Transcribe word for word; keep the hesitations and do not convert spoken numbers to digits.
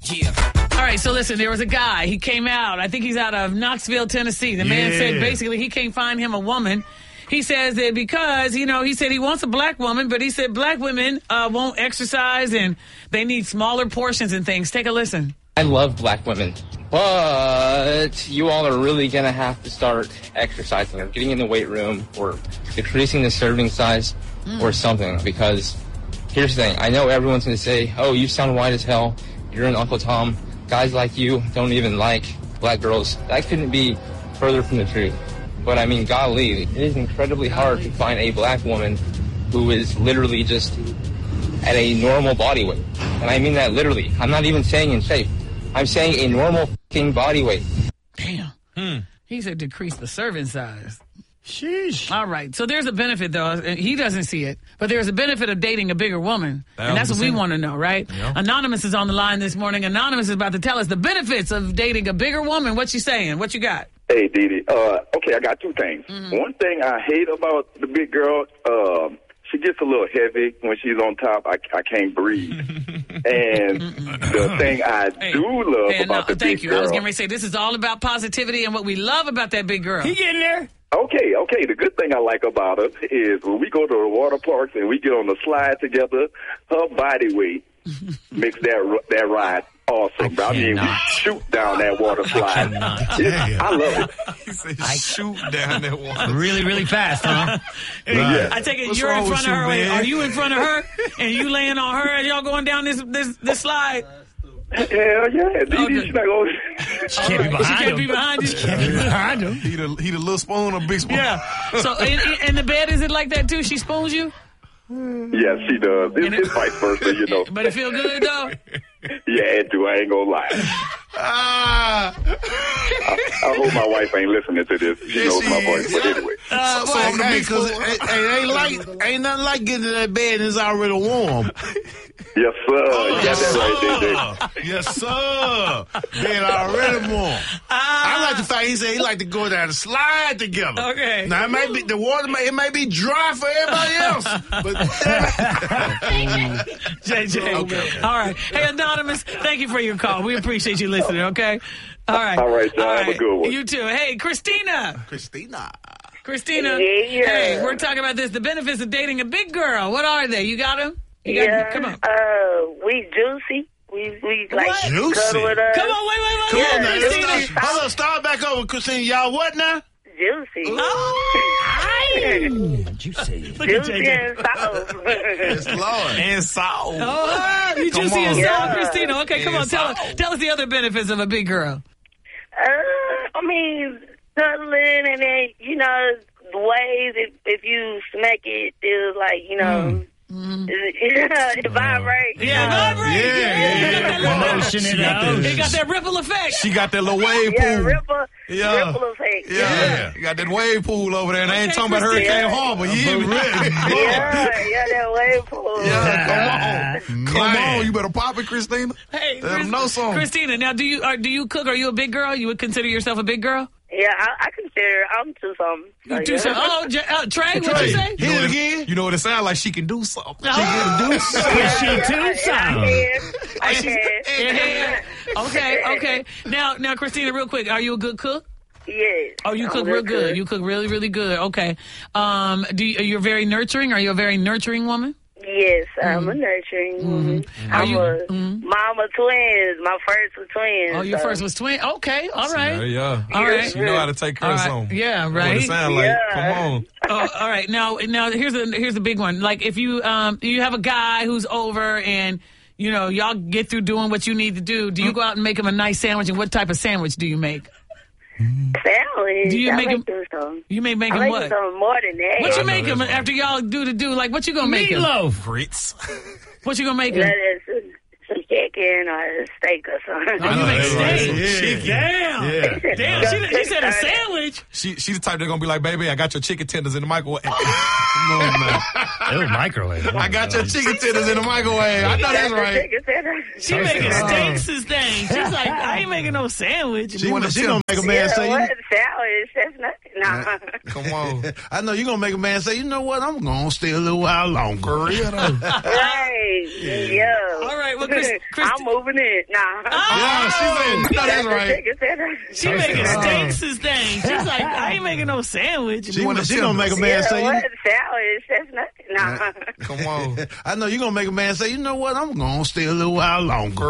Yeah. All right, so listen, there was a guy. He came out. I think he's out of Knoxville, Tennessee. The man Yeah. said basically he can't find him a woman. He says that because, you know, he said he wants a black woman, but he said black women uh, won't exercise and they need smaller portions and things. Take a listen. I love black women, but you all are really going to have to start exercising or getting in the weight room or decreasing the serving size mm. or something, because here's the thing. I know everyone's going to say, oh, you sound white as hell. You're an Uncle Tom. Guys like you don't even like black girls. That couldn't be further from the truth. But I mean, golly, it is incredibly hard to find a black woman who is literally just at a normal body weight. And I mean that literally. I'm not even saying in shape. I'm saying a normal fucking body weight. Damn. Hmm. He said decrease the serving size. Sheesh. All right. So there's a benefit, though. and He doesn't see it. But there's a benefit of dating a bigger woman. And that's what we want to know, right? Yeah. Anonymous is on the line this morning. Anonymous is about to tell us the benefits of dating a bigger woman. What you saying? What you got? Hey, Dee Dee. Uh, okay, I got two things. Mm-hmm. One thing I hate about the big girl, um, she gets a little heavy when she's on top. I, I can't breathe. And the thing I hey, do love hey, about no, the thank big you. girl. I was getting ready to say this is all about positivity and what we love about that big girl. He getting there. Okay, okay. The good thing I like about her is when we go to the water parks and we get on the slide together, her body weight makes that that ride awesome. I, I mean, we shoot down that water slide. I, I love it. He said, shoot down that water. Really, really fast, huh? Yeah. I take it What's you're in wrong front with of her. you, Wait, man? are you in front of her and you laying on her and y'all going down this this this slide? Hell yeah. Dee Okay. Dee, she's not going She can't be She behind can't him. be behind you. Can't be behind him. He the, he the little spoon or big spoon? Yeah. So in, in the bed, is it like that too? She spoons you? Yeah, she does. It's, it's vice versa, you know. But it feel good though? Yeah, it do. I ain't gonna lie. Ah. I, I hope my wife ain't listening to this. She Yeah, knows she my is. voice. But anyway. Uh, So, what? so Hey, cause it, it, it ain't like ain't nothing like getting in that bed and it's already warm. Yes, sir. You got that right there, Dick. Yes, sir. Bed already warm. I like the fact he said he like to go down and slide together. Okay. Now it may be the water may it may be dry for everybody else, but J J. Okay. All right. Hey, Anonymous, thank you for your call. We appreciate you listening, okay? All right. All right, y'all. Have a good one. You too. Hey, Christina. Christina. Christina. Yeah, yeah. Hey, we're talking about this. The benefits of dating a big girl. What are they? You got them? You got Yeah. 'em? Come on. Uh, we juicy. We we like What? Juicy? cuddle with us. Come on, wait, wait, wait. Come wait. on now, let's Christina. start, hold on, start back over, Christina. Y'all what now? Juicy. Juicy. Look at J Juicy J. and soft. Yes, Lord. And salt. Oh, you Come juicy and on. soft, Yeah. Christina. Okay, come And on. Tell us, soft. tell us the other benefits of a big girl. Uh, I mean, cuddling and then, you know, the ways if, if you smack it, it's like, you know, Mm. it, it vibrates. Yeah, vibrate. Yeah, yeah, You got that little- Motion She it got out. the- It got that ripple effect. She got that little wave Yeah, pool. ripple, Yeah. ripple effect. Yeah. Yeah. You got that wave pool over there, and I ain't Okay, talking about Christina. Hurricane Harbor. You hear me? Yeah, yeah, that wave pool. Yeah, come on. Come Man. on. You better pop it, Christina. Hey, Let 'em know something. Christina, now do you are, do you cook? Are you a big girl? You would consider yourself a big girl? Yeah, I, I consider I'm to something. You So, do yeah. some, oh, J- uh, Trey, what'd you say? You know, Hit what it it, again. you know what it sounds like? She can do something. Oh. She can do something. Is she too I sound? can. I can. Yeah. Okay, okay. Now, now, Christina, real quick, are you a good cook? Yes. Oh, you I'm cook real real good. good. You cook really, really good. Okay. Um, do you, you're very nurturing? Are you a very nurturing woman? Yes, I'm a nurturing woman. Are I'm you- a mhm. mom of twins. My first was twins. Oh, your so. first was twin. Okay, all Yeah, right. yeah. All right. She know how to take care All of right. something. Yeah, That's right. what it sound like. Yeah. Come on. Oh, all right. Now, now here's a here's a big one. Like if you um you have a guy who's over and you know y'all get through doing what you need to do. Do you go out and make him a nice sandwich? And what type of sandwich do you make? Sandwich. Do you I make like him- do some. You may make I him like what? something more than that. What you I know make him that's right. after y'all do the do? Like what you gonna make him? Meatloaf. Grits. What you gonna make him? That is some chicken or a steak or something. Oh, you make that's right. steak. Yeah. Chicken. Damn. Yeah. Damn. She, she said a sandwich. She she the type that's gonna be like, baby, I got your chicken tenders in the microwave. Come on, man. Oh, microwave. I got your chicken tenders in the microwave. I know that's right. Chicken tender. She making steaks and things. She's like, I ain't making no sandwich. She, wanna, she gonna make a man Yeah, say, what sandwich? That's nothing. Nah. Come on. I know you're going to make a man say, you know what, I'm going to stay a little while longer. For real, though. Right. Yeah. All right, well, Chris- Chris- I'm moving in. Nah. Yeah, she said, no, that's right. She making steaks and things. She's like, I ain't making no sandwich. She, wanna she going to make a man Yeah, say, what? you, Salad. That's nothing. Nah. Come on. I know you're going to make a man say, you know what, I'm going to stay a little while longer.